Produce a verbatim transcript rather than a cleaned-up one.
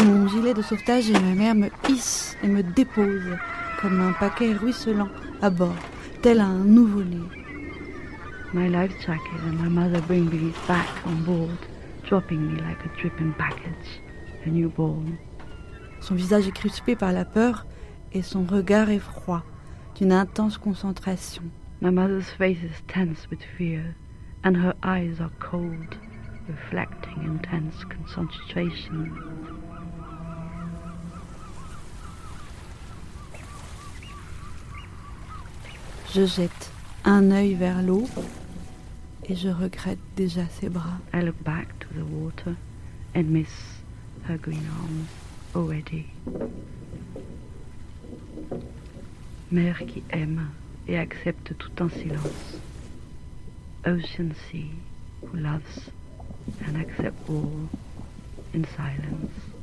Mon gilet de sauvetage et ma mère me hissent et me déposent comme un paquet ruisselant à bord, tel un nouveau-né. My life jacket and my mother bring me back on board, dropping me like a dripping package, a newborn. Son visage est crispé par la peur et son regard est froid, d'une intense concentration. My mother's face is tense with fear, and her eyes are cold, reflecting intense concentration. Je jette un œil vers l'eau et je regrette déjà ses bras. I look back to the water and miss her green arms already. Mère qui aime et accepte tout en silence. Ocean sea who loves and accepts all in silence.